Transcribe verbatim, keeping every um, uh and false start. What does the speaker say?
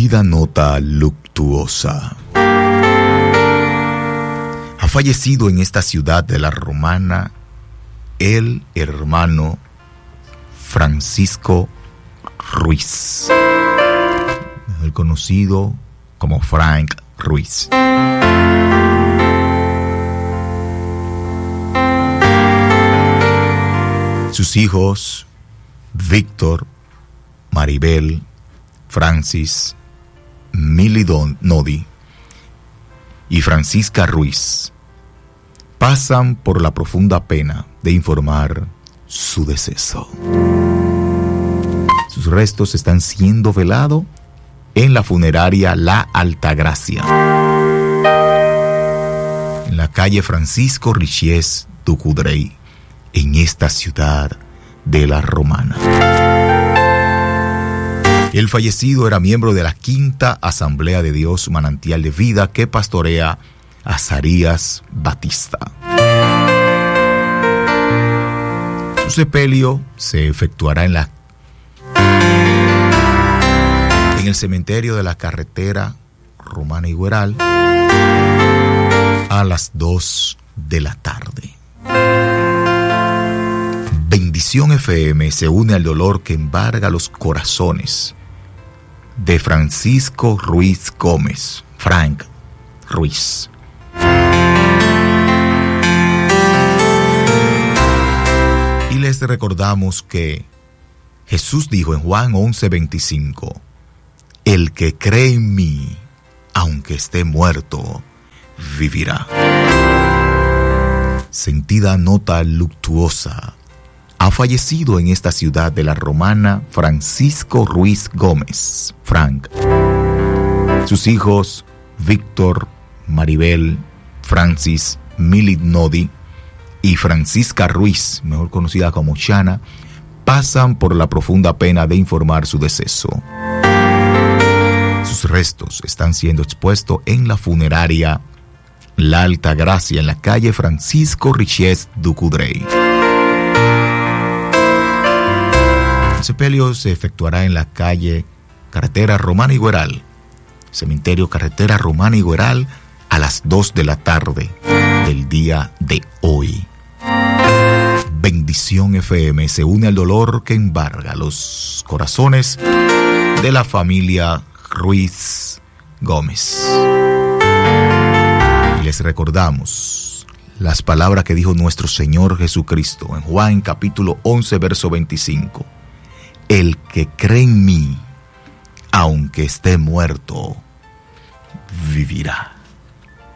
Sentida nota luctuosa. Ha fallecido en esta ciudad de la Romana el hermano Francisco Ruiz, mejor conocido como Frank Ruiz. Sus hijos, Víctor, Maribel, Francis, Milidon Nodi y Francisca Ruiz, pasan por la profunda pena de informar su deceso. Sus restos están siendo velados en la funeraria La Altagracia, en la calle Francisco Richies du Coudray, en esta ciudad de la Romana. El fallecido era miembro de la Quinta Asamblea de Dios Manantial de Vida que pastorea Azarías Batista. Su sepelio se efectuará en la en el cementerio de la carretera Romana Igueral a las dos de la tarde. Bendición F M se une al dolor que embarga los corazones de Francisco Ruiz Gómez, Frank Ruiz. Y les recordamos que Jesús dijo en Juan once veinticinco: el que cree en mí, aunque esté muerto, vivirá. Sentida nota luctuosa. Ha fallecido en esta ciudad de la Romana Francisco Ruiz Gómez, Frank. Sus hijos, Víctor, Maribel, Francis, Milid Nodi y Francisca Ruiz, mejor conocida como Chana, pasan por la profunda pena de informar su deceso. Sus restos están siendo expuestos en la funeraria La Altagracia, en la calle Francisco Richies du Coudray. El sepelio se efectuará en la calle Carretera Romana Igueral, cementerio Carretera Romana Igueral, a las dos de la tarde del día de hoy. Bendición F M se une al dolor que embarga los corazones de la familia Ruiz Gómez. Y les recordamos las palabras que dijo nuestro Señor Jesucristo en Juan capítulo once verso veinticinco: el que cree en mí, aunque esté muerto, vivirá.